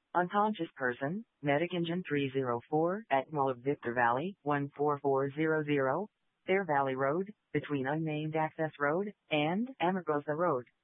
Unconscious person, Medic Engine 304 at Mall of Victor Valley, 14400, Fair Valley Road, between Unnamed Access Road and Amargosa Road.